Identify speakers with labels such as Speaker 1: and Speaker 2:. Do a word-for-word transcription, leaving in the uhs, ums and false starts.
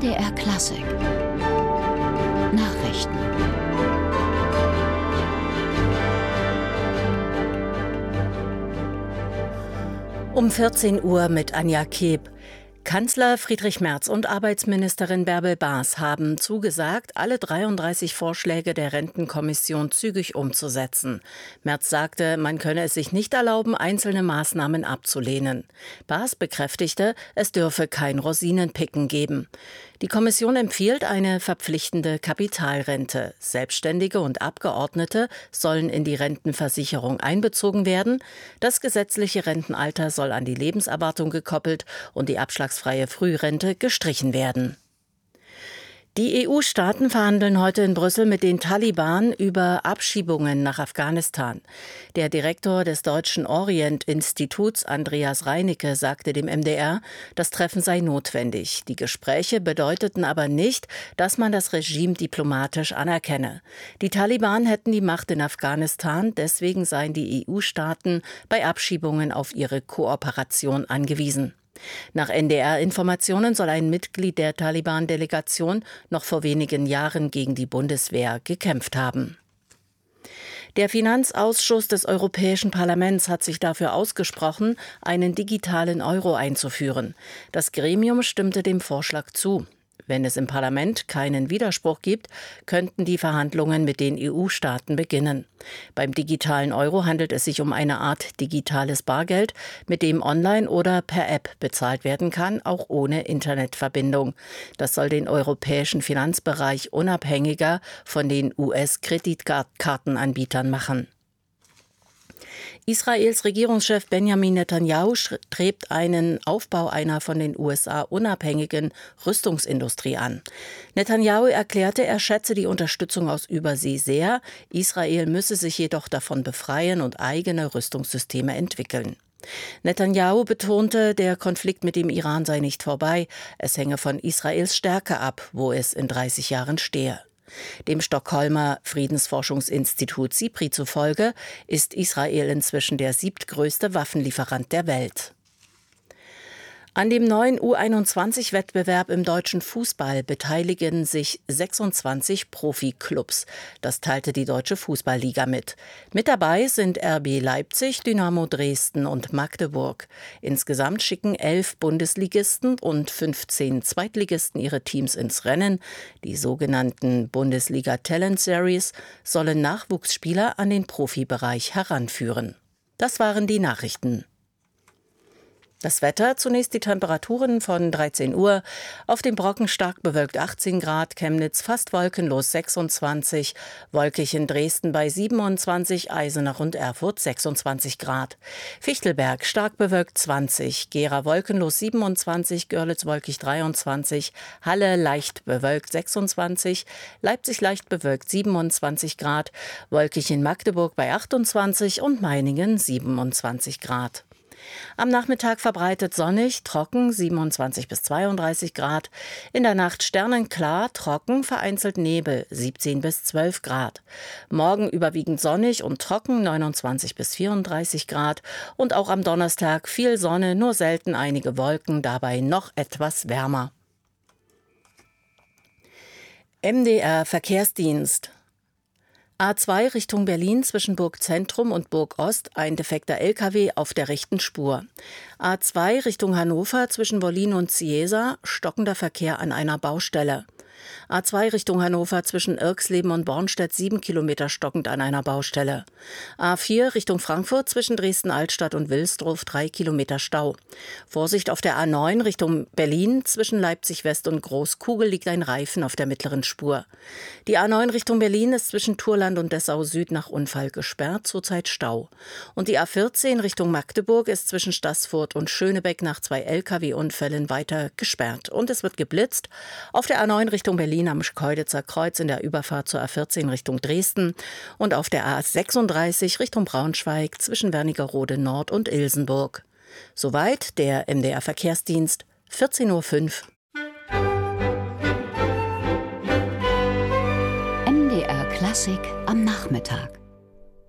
Speaker 1: D R Klassik Nachrichten.
Speaker 2: Um vierzehn Uhr mit Anja Keb. Kanzler Friedrich Merz und Arbeitsministerin Bärbel Baas haben zugesagt, alle dreiunddreißig Vorschläge der Rentenkommission zügig umzusetzen. Merz sagte, man könne es sich nicht erlauben, einzelne Maßnahmen abzulehnen. Baas bekräftigte, es dürfe kein Rosinenpicken geben. Die Kommission empfiehlt eine verpflichtende Kapitalrente. Selbstständige und Abgeordnete sollen in die Rentenversicherung einbezogen werden. Das gesetzliche Rentenalter soll an die Lebenserwartung gekoppelt und die abschlagsfreie Frührente gestrichen werden. Die E U-Staaten verhandeln heute in Brüssel mit den Taliban über Abschiebungen nach Afghanistan. Der Direktor des Deutschen Orient-Instituts, Andreas Reinicke, sagte dem M D R, das Treffen sei notwendig. Die Gespräche bedeuteten aber nicht, dass man das Regime diplomatisch anerkenne. Die Taliban hätten die Macht in Afghanistan, deswegen seien die E U-Staaten bei Abschiebungen auf ihre Kooperation angewiesen. Nach N D R-Informationen soll ein Mitglied der Taliban-Delegation noch vor wenigen Jahren gegen die Bundeswehr gekämpft haben. Der Finanzausschuss des Europäischen Parlaments hat sich dafür ausgesprochen, einen digitalen Euro einzuführen. Das Gremium stimmte dem Vorschlag zu. Wenn es im Parlament keinen Widerspruch gibt, könnten die Verhandlungen mit den E U-Staaten beginnen. Beim digitalen Euro handelt es sich um eine Art digitales Bargeld, mit dem online oder per App bezahlt werden kann, auch ohne Internetverbindung. Das soll den europäischen Finanzbereich unabhängiger von den U S-Kreditkartenanbietern machen. Israels Regierungschef Benjamin Netanyahu strebt einen Aufbau einer von den U S A unabhängigen Rüstungsindustrie an. Netanyahu erklärte, er schätze die Unterstützung aus Übersee sehr. Israel müsse sich jedoch davon befreien und eigene Rüstungssysteme entwickeln. Netanyahu betonte, der Konflikt mit dem Iran sei nicht vorbei. Es hänge von Israels Stärke ab, wo es in dreißig Jahren stehe. Dem Stockholmer Friedensforschungsinstitut SIPRI zufolge ist Israel inzwischen der siebtgrößte Waffenlieferant der Welt. An dem neuen U einundzwanzig-Wettbewerb im deutschen Fußball beteiligen sich sechsundzwanzig Profiklubs. Das teilte die Deutsche Fußballliga mit. Mit dabei sind R B Leipzig, Dynamo Dresden und Magdeburg. Insgesamt schicken elf Bundesligisten und fünfzehn Zweitligisten ihre Teams ins Rennen. Die sogenannten Bundesliga Talent Series sollen Nachwuchsspieler an den Profibereich heranführen. Das waren die Nachrichten. Das Wetter, zunächst die Temperaturen von dreizehn Uhr, auf dem Brocken stark bewölkt achtzehn Grad, Chemnitz fast wolkenlos sechsundzwanzig, wolkig in Dresden bei siebenundzwanzig, Eisenach und Erfurt sechsundzwanzig Grad. Fichtelberg stark bewölkt zwanzig, Gera wolkenlos siebenundzwanzig, Görlitz wolkig dreiundzwanzig, Halle leicht bewölkt sechsundzwanzig, Leipzig leicht bewölkt siebenundzwanzig Grad, wolkig in Magdeburg bei achtundzwanzig und Meiningen siebenundzwanzig Grad. Am Nachmittag verbreitet sonnig, trocken, siebenundzwanzig bis zweiunddreißig Grad. In der Nacht sternenklar, trocken, vereinzelt Nebel, siebzehn bis zwölf Grad. Morgen überwiegend sonnig und trocken, neunundzwanzig bis vierunddreißig Grad. Und auch am Donnerstag viel Sonne, nur selten einige Wolken, dabei noch etwas wärmer. M D R Verkehrsdienst. A zwei Richtung Berlin zwischen Burg Zentrum und Burg Ost, ein defekter L K W auf der rechten Spur. A zwei Richtung Hannover zwischen Wollin und Ciesa, stockender Verkehr an einer Baustelle. A zwei Richtung Hannover zwischen Irxleben und Bornstedt, sieben Kilometer stockend an einer Baustelle. A vier Richtung Frankfurt zwischen Dresden-Altstadt und Wilsdruff, drei Kilometer Stau. Vorsicht auf der A neun Richtung Berlin zwischen Leipzig-West und Großkugel liegt ein Reifen auf der mittleren Spur. Die A neun Richtung Berlin ist zwischen Thurland und Dessau Süd nach Unfall gesperrt, zurzeit Stau. Und die A vierzehn Richtung Magdeburg ist zwischen Staßfurt und Schönebeck nach zwei L K W-Unfällen weiter gesperrt. Und es wird geblitzt auf der A neun Richtung Berlin am Schkeuditzer Kreuz in der Überfahrt zur A vierzehn Richtung Dresden und auf der A sechsunddreißig Richtung Braunschweig zwischen Wernigerode Nord und Ilsenburg. Soweit der M D R Verkehrsdienst, vierzehn Uhr fünf.
Speaker 1: M D R Klassik am Nachmittag.